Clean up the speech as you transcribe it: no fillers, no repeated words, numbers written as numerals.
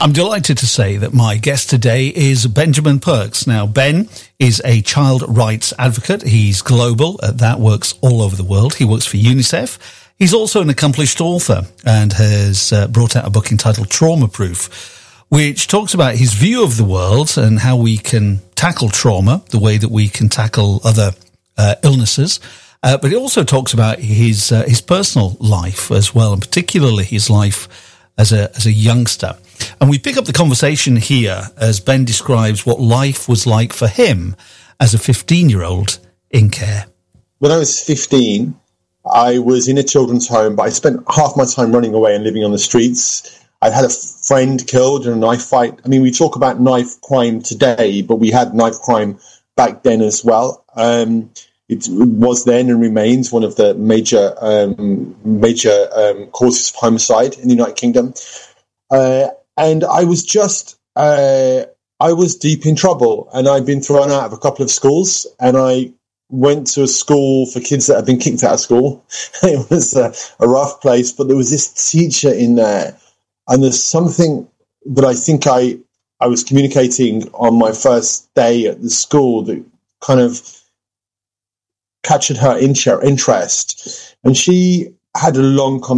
I'm delighted to say that my guest today is Benjamin Perks. Now, Ben is a child rights advocate. He's global. That works all over the world. He works for UNICEF. He's also an accomplished author and has brought out a book entitled Trauma Proof, which talks about his view of the world and how we can tackle trauma, the way that we can tackle other illnesses. But he also talks about his personal life as well, and particularly his life as a youngster. And we pick up the conversation here as Ben describes what life was like for him as a 15-year-old in care. When I was 15, I was in a children's home, but I spent half my time running away and living on the streets. I'd had a friend killed in a knife fight. I mean, we talk about knife crime today, but we had knife crime back then as well. It was then and remains one of the major causes of homicide in the United Kingdom. And I was I was deep in trouble, and I'd been thrown out of a couple of schools, and I went to a school for kids that had been kicked out of school. It was a rough place, but there was this teacher in there, and there's something that I think I was communicating on my first day at the school that kind of captured her interest, and she had a long conversation